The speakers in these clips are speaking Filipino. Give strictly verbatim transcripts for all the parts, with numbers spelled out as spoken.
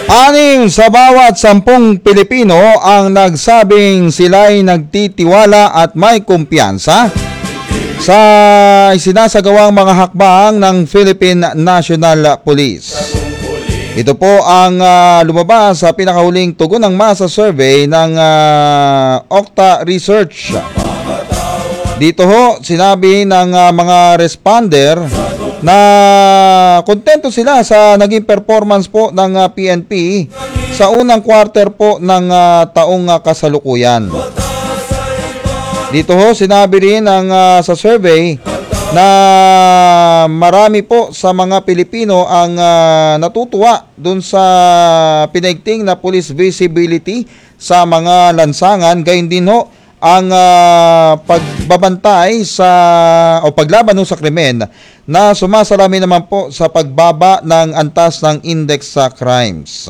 Anim sa bawat sampung Pilipino ang nagsabing sila'y nagtitiwala at may kumpiyansa sa isinasagawang mga hakbang ng Philippine National Police. Ito po ang uh, lumabas sa pinakahuling tugon ng masa survey ng uh, Okta Research. Dito ho, sinabi ng uh, mga responder na kontento sila sa naging performance po ng uh, P N P sa unang quarter po ng uh, taong uh, kasalukuyan. Dito ho, sinabi rin ng, uh, sa survey na marami po sa mga Pilipino ang uh, natutuwa dun sa pinaigting na police visibility sa mga lansangan. Gayun din ho ang uh, pagbabantay sa o paglaban sa krimen na sumasalamin naman po sa pagbaba ng antas ng index sa crimes.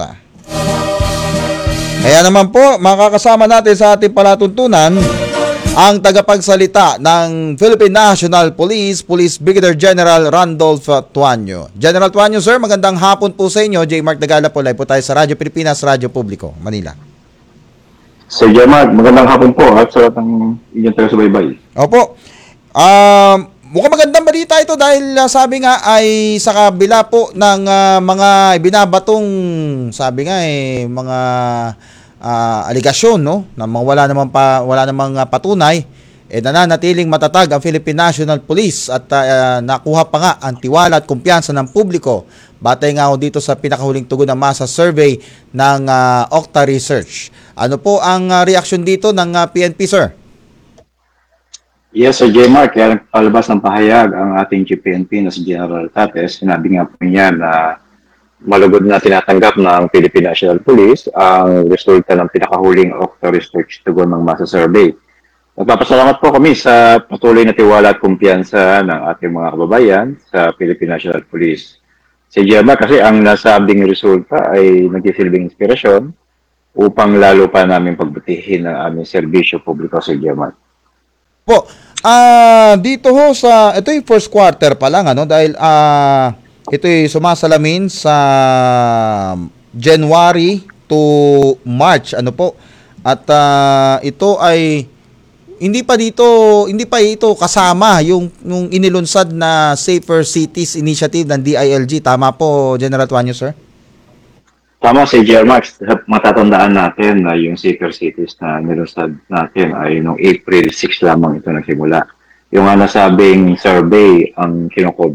Kaya naman po, makakasama natin sa ating palatuntunan ang tagapagsalita ng Philippine National Police, Police Brigadier General Randolph Tuanyo. General Tuanyo, sir, magandang hapon po sa inyo. J. Mark Dagala po, live po tayo sa Radyo Pilipinas, Radyo Publiko, Manila. Sir J. Mark, magandang hapon po at sa lahat ng inyong taga-subaybay. Opo. Um, mukhang magandang balita ito dahil uh, sabi nga ay sa kabila po ng uh, mga ibinabatong, sabi nga eh, mga uh, aligasyon, no, na wala namang pa, wala namang uh, patunay, eh nananatiling matatag ang Philippine National Police at uh, nakuha pa nga ang tiwala at kumpiyansa ng publiko. Batay nga ako dito sa pinakahuling tugon ng masa survey ng uh, Okta Research. Ano po ang uh, reaksyon dito ng uh, P N P, sir? Yes, Sir J. Mark, kaya nagpalabas ng pahayag ang ating G P N P na si General Tates. Sinabi nga po niya na malugod na tinatanggap ng Philippine National Police ang resulta ng pinakahuling Okta Research tugon ng masa survey. Nagpapasalamat po kami sa patuloy na tiwala at kumpiyansa ng ating mga kababayan sa Philippine National Police. Si J. Mark, kasi ang nasabing resulta ay nagsisilbing inspirasyon upang lalo pa namin pagbutihin ang aming serbisyo publiko sa J. Mark. Po, ah uh, dito ho sa, ito yung first quarter pa lang, ano, dahil ah uh, ito yung sumasalamin sa January to March, ano po, at uh, ito ay hindi pa dito, hindi pa ito kasama yung, yung inilunsad na Safer Cities Initiative ng D I L G. Tama po, General Tuanyo, sir? Tama si J. Mark, matatandaan natin na yung Safer Cities na nilunsad natin ay noong April sixth lamang ito nagsimula. Yung nga nasabing survey ang kinukover